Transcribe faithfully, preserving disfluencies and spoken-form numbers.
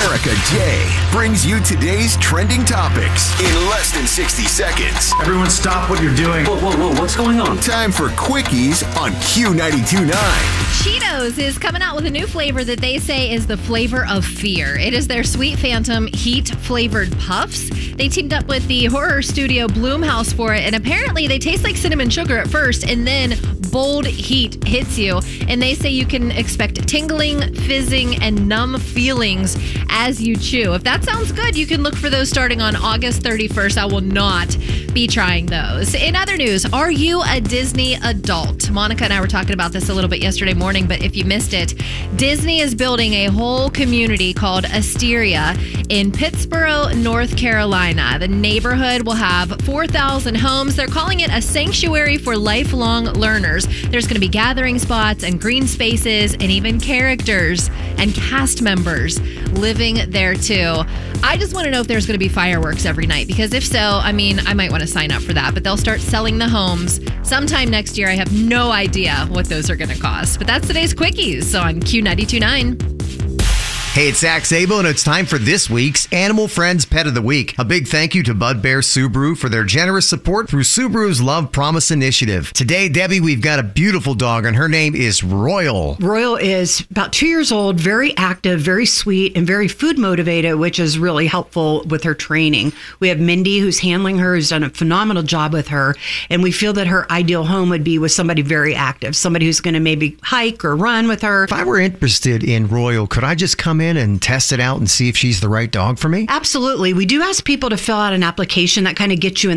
Erica J brings you today's trending topics in less than sixty seconds. Everyone stop what you're doing. Whoa, whoa, whoa, what's going on? Time for Quickies on Q ninety-two point nine. Cheetos is coming out with a new flavor that they say is the flavor of fear. It is their Sweet Phantom heat-flavored puffs. They teamed up with the horror studio Blumhouse for it, and apparently they taste like cinnamon sugar at first, and then bold heat hits you. And they say you can expect tingling, fizzing, and numb feelings as you chew. If that sounds good, you can look for those starting on August thirty-first. I will not be trying those. In other news, are you a Disney adult? Monica and I were talking about this a little bit yesterday morning, but if you missed it, Disney is building a whole community called Asteria in Pittsboro, North Carolina. The neighborhood will have four thousand homes. They're calling it a sanctuary for lifelong learners. There's going to be gathering spots and green spaces and even characters and cast members living there too. I just want to know if there's going to be fireworks every night, because if so, I mean, I might want to sign up for that, but they'll start selling the homes sometime next year. I have no idea what those are going to cost, but that's today's Quickies on Q ninety-two point nine. Hey, it's Zach Sable, and it's time for this week's Animal Friends Pet of the Week. A big thank you to Bud Bear Subaru for their generous support through Subaru's Love Promise Initiative. Today, Debbie, we've got a beautiful dog, and her name is Royal. Royal is about two years old, very active, very sweet, and very food motivated, which is really helpful with her training. We have Mindy, who's handling her, who's done a phenomenal job with her, and we feel that her ideal home would be with somebody very active, somebody who's going to maybe hike or run with her. If I were interested in Royal, could I just come in and test it out and see if she's the right dog for me? Absolutely. We do ask people to fill out an application that kind of gets you in